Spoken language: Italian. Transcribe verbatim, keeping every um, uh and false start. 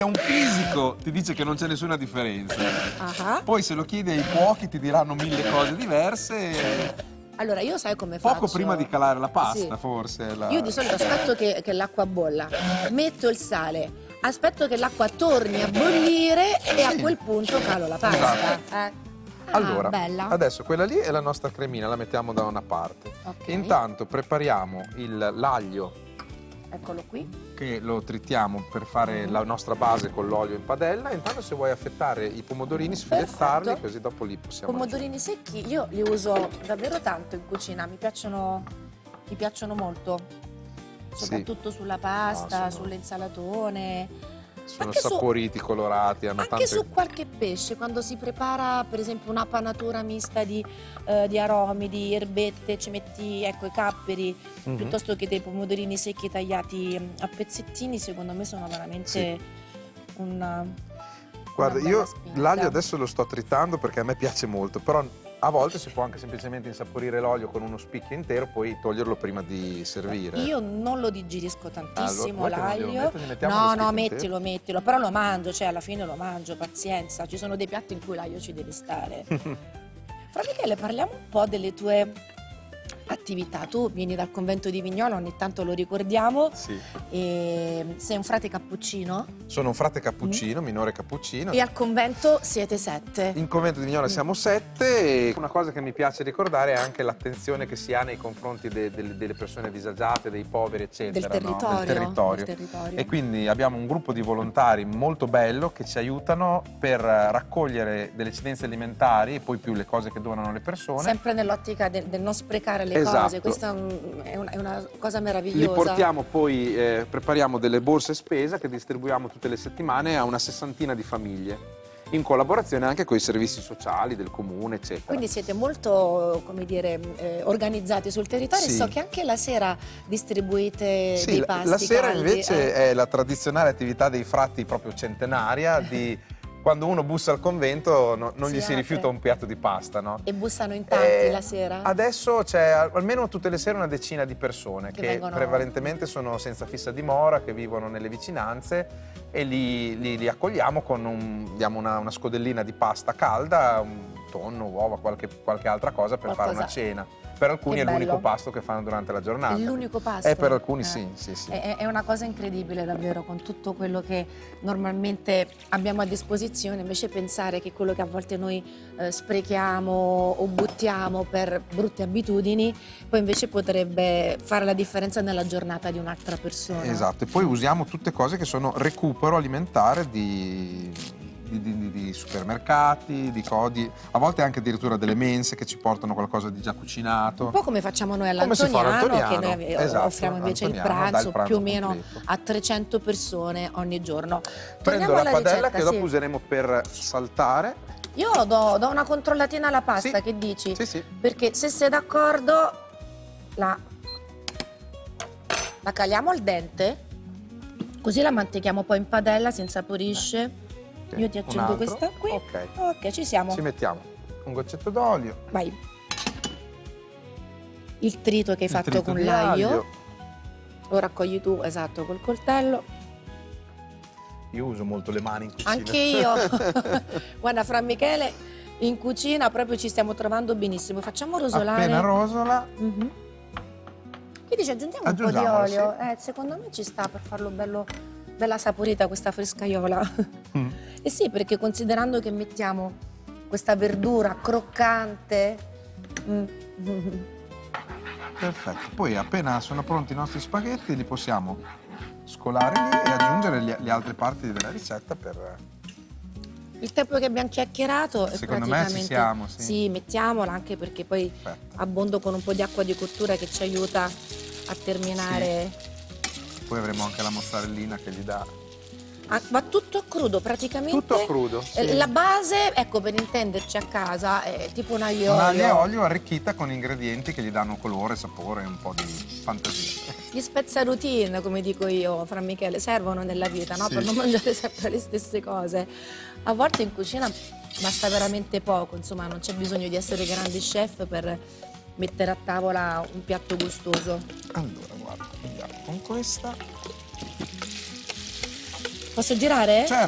Un fisico ti dice che non c'è nessuna differenza. Ah. Poi se lo chiedi ai cuochi ti diranno mille cose diverse. Allora, io sai come faccio? Poco prima di calare la pasta, Sì. forse. La... Io di solito aspetto che, che l'acqua bolla, metto il sale, aspetto che l'acqua torni a bollire e Sì. a quel punto calo la pasta. Esatto. Eh. Ah, Allora, bella. adesso quella lì è la nostra cremina, la mettiamo da una parte. Ok. Intanto prepariamo il- l'aglio Eccolo qui. che lo tritiamo per fare la nostra base con l'olio in padella. Intanto se vuoi affettare i pomodorini, sfilettarli, Perfetto. così dopo li possiamo Pomodorini secchi io li uso davvero tanto in cucina, mi piacciono, mi piacciono molto, soprattutto sulla pasta, No, sono- sull'insalatone. Sono Anche su- saporiti, colorati, hanno Anche tante... su qualche pesce, quando si prepara per esempio una panatura mista di, eh, di aromi, di erbette, ci metti ecco, i capperi, Mhm. piuttosto che dei pomodorini secchi tagliati mm, a pezzettini, secondo me sono veramente Sì. una, Guarda, una bella io spinta. l'aglio adesso lo sto tritando perché a me piace molto, però a volte si può anche semplicemente insaporire l'olio con uno spicchio intero, poi toglierlo prima di servire. Io non lo digerisco tantissimo Allora, vuoi che non glielo l'aglio. metto? Gli mettiamo No, lo no, spicchio mettilo, mettilo, però lo mangio, cioè alla fine lo mangio, pazienza. Ci sono dei piatti in cui l'aglio ci deve stare. Fra Michele, parliamo un po' delle tue attività. Tu vieni dal convento di Vignola, ogni tanto lo ricordiamo. Sì. E sei un frate cappuccino Sono un frate cappuccino, minore cappuccino. e al convento siete sette. In convento di Vignola siamo sette e una cosa che mi piace ricordare è anche l'attenzione che si ha nei confronti de- de- delle persone disagiate, dei poveri, eccetera. Del no? territorio, Del territorio. del territorio. E quindi abbiamo un gruppo di volontari molto bello che ci aiutano per raccogliere delle eccedenze alimentari e poi più le cose che donano le persone. Sempre nell'ottica del, del non sprecare le Esatto. cose, questa è, un- è una, è una cosa Li meravigliosa. portiamo poi, eh, prepariamo delle borse spesa che distribuiamo tutte le settimane a una sessantina di famiglie, in collaborazione anche con i servizi sociali del comune, eccetera. Quindi siete molto, come dire, eh, organizzati sul territorio. Sì. So che anche la sera distribuite Sì, dei la- pasti la sera caldi, invece eh. è la tradizionale attività dei frati proprio centenaria di quando uno bussa al convento no- non Si gli si apre. rifiuta un piatto di pasta, no? E bussano in tanti Eh, la sera? Adesso c'è al- almeno tutte le sere una decina di persone Che che, vengono- prevalentemente sono senza fissa dimora, che vivono nelle vicinanze e li, li- li accogliamo con un, diamo una, una scodellina di pasta calda, un tonno, uova, qualche, qualche altra cosa per fare Qualcosa. una cena. Per alcuni Che è l'unico bello. pasto che fanno durante la giornata. È l'unico pasto? Eh, per alcuni Eh. sì, sì, sì. È, è una cosa incredibile davvero, con tutto quello che normalmente abbiamo a disposizione, invece pensare che quello che a volte noi eh, sprechiamo o buttiamo per brutte abitudini, poi invece potrebbe fare la differenza nella giornata di un'altra persona. Esatto, e poi usiamo tutte cose che sono recupero alimentare di, di- di- di supermercati, di codi, a volte anche addirittura delle mense che ci portano qualcosa di già cucinato. Un po' come facciamo noi Come si fa all'Antoniano, che all'Antoniano. noi Esatto, offriamo invece il all'Antoniano, dà pranzo, il pranzo più o meno completo. a trecento persone ogni giorno. Prendo Torniamo la alla padella ricetta, che dopo sì. useremo per saltare. Io do, do una controllatina alla pasta, Sì. che dici? Sì, sì. Perché se sei d'accordo la, la caliamo al dente, così la mantechiamo poi in padella, si insaporisce. Ok, Io ti un accendo altro. questa qui. Ok. Ok, ci siamo. Ci mettiamo un goccetto d'olio. Vai. Il trito che hai il fatto trito con di l'aglio. aglio. Lo raccogli tu, esatto, col coltello. Io uso molto le mani in cucina. Anche io. Guarda, Fra Michele, in cucina proprio ci stiamo trovando benissimo. Facciamo rosolare. Appena rosola. Mhm. Che dici, aggiungiamo un po' di Aggiungiamolo, olio? sì. Eh, secondo me ci sta per farlo bello, bella saporita questa frescaiola. Mm. Eh sì, perché considerando che mettiamo questa verdura croccante. mm, mm, Perfetto, poi appena sono pronti i nostri spaghetti li possiamo scolare lì e aggiungere le, le altre parti della ricetta per... Il tempo che abbiamo chiacchierato è Secondo me ci praticamente... siamo, sì. Sì, mettiamola anche perché poi Perfetto. abbondo con un po' di acqua di cottura che ci aiuta a terminare. Poi avremo anche la mozzarellina che gli dà... Ah, ma tutto a crudo praticamente. Tutto a crudo, sì. Eh, La base, ecco, per intenderci a casa, è tipo un aglio e Un aglio e olio. olio arricchita con ingredienti che gli danno colore, sapore e un po' di fantasia. Gli spezza routine, come dico io, Fra Michele, servono nella vita, no? Sì. Per non mangiare sempre le stesse cose. A volte in cucina basta veramente poco, insomma, non c'è bisogno di essere grandi chef per mettere a tavola un piatto gustoso. Allora, guarda, andiamo con questa. Posso girare? Certo.